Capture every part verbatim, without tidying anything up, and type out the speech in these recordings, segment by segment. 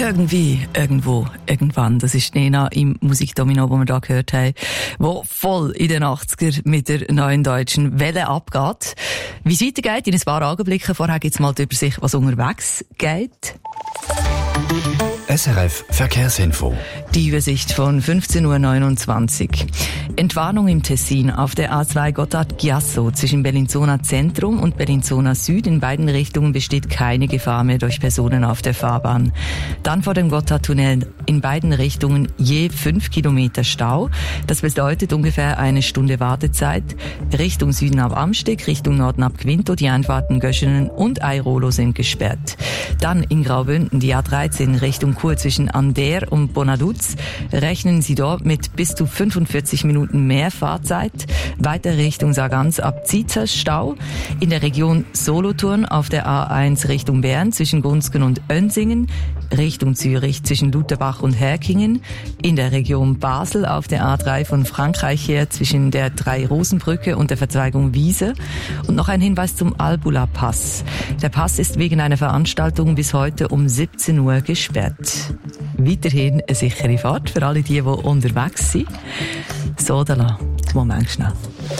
Irgendwie, irgendwo, irgendwann. Das ist Nena im Musikdomino, wo wir da gehört haben, wo voll in den achtziger mit der neuen deutschen Welle abgeht. Wie es weitergeht, in ein paar Augenblicken. Vorher gibt's mal die Übersicht, was unterwegs geht. S R F Verkehrsinfo. Die Übersicht von fünfzehn Uhr neunundzwanzig. Entwarnung im Tessin auf der A zwei Gotthard-Chiasso zwischen Bellinzona Zentrum und Bellinzona Süd. In beiden Richtungen besteht keine Gefahr mehr durch Personen auf der Fahrbahn. Dann vor dem Gotthardtunnel in beiden Richtungen je fünf Kilometer Stau. Das bedeutet ungefähr eine Stunde Wartezeit. Richtung Süden ab Amsteg, Richtung Norden ab Quinto. Die Einfahrten Göschenen und Airolo sind gesperrt. Dann in Graubünden die A dreizehn Richtung Chur zwischen Ander und Bonaduz. Rechnen Sie dort mit bis zu fünfundvierzig Minuten mehr Fahrzeit. Weiter Richtung Sargans ab Zizers Stau. In der Region Solothurn auf der A eins Richtung Bern zwischen Gunzgen und Önsingen. Richtung Zürich zwischen Lutherbach und Herkingen. In der Region Basel auf der A drei von Frankreich her zwischen der Drei-Rosen-Brücke und der Verzweigung Wiese. Und noch ein Hinweis zum Albula-Pass. Der Pass ist wegen einer Veranstaltung bis heute um siebzehn Uhr gesperrt. Weiterhin eine sichere Fahrt für alle die, die unterwegs sind. So, da lassen. Moment schnell.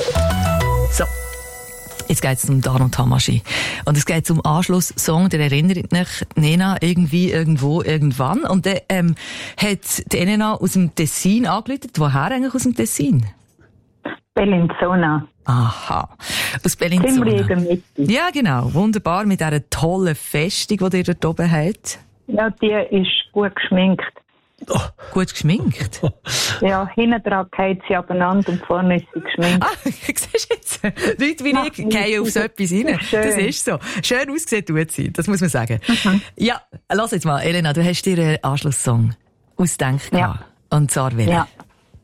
So. Jetzt geht es um Dan und Tamaschi. Und es geht zum Anschlusssong, der erinnert mich Nena irgendwie, irgendwo, irgendwann. Und dann ähm, hat die Elena aus dem Tessin angerufen. Woher eigentlich aus dem Tessin? Bellinzona. Aha, aus Bellinzona. Ziemlich in der Mitte. Ja, genau. Wunderbar, mit dieser tollen Festung, die ihr dort oben habt. Ja, die ist gut geschminkt. Oh, gut geschminkt? Ja, hinten dran geht sie abeinander und vorne ist sie geschminkt. Ah, siehst du jetzt? Leute wie ich gehen auf so etwas rein. Schön. Das ist so. Schön ausgesehen tut sie, das muss man sagen. Mhm. Ja, lass jetzt mal, Elena, du hast dir einen Anschlusssong ausgedacht. Ja. Und zwar welchen? Ja.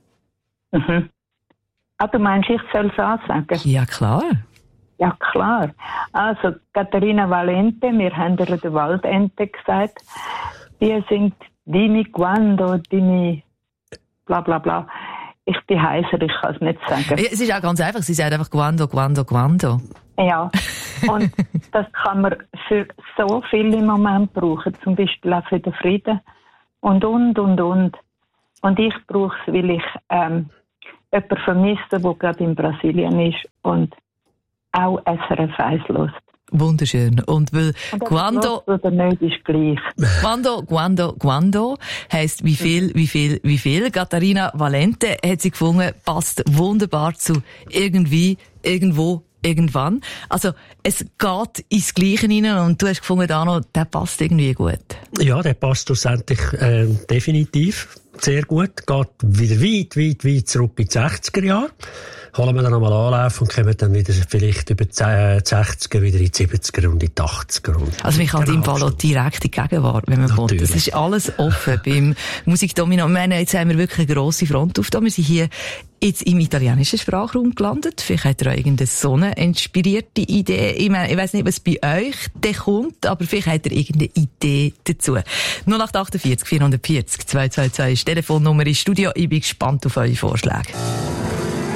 Mhm. Ah, du meinst, ich soll es ansagen? Ja, klar. Ja, klar. Also, Katharina Valente, wir haben ihr den Waldente gesagt, die singt Dimi Quando, Dimi bla bla bla. Ich bin heiser, ich kann es nicht sagen. Ja, es ist auch ganz einfach, sie sagt einfach Quando, Quando, Quando. Ja, und das kann man für so viel im Moment brauchen, zum Beispiel auch für den Frieden und, und, und, und. Und ich brauche es, weil ich ähm, jemanden vermisse, der gerade in Brasilien ist und auch S R F eins hört. Wunderschön. Und weil Quando, oder nicht, ist gleich. Quando, Quando, Quando heisst wie viel, wie viel, wie viel. Katharina Valente hat sie gefunden, passt wunderbar zu irgendwie, irgendwo, irgendwann. Also, es geht ins Gleiche rein und du hast gefunden, Dano, der passt irgendwie gut. Ja, der passt schlussendlich äh, definitiv sehr gut. Geht wieder weit, weit, weit zurück in die sechziger Jahre. Holen wir dann nochmal Anlauf und kommen dann wieder vielleicht über die sechziger wieder in die siebziger und in die achtziger. Also man kann in dem Fall auch direkt in die Gegenwart, wenn man will. Das ist alles offen beim Musikdomino. Ich meine, jetzt haben wir wirklich eine grosse Front auf da. Wir sind hier jetzt im italienischen Sprachraum gelandet. Vielleicht hat ihr auch irgendeine so eine inspirierte Idee. Ich meine, ich weiss nicht, was bei euch da kommt, aber vielleicht habt ihr irgendeine Idee dazu. null acht acht vier vier vier zwei zwei zwei ist die Telefonnummer ins Studio. Ich bin gespannt auf eure Vorschläge.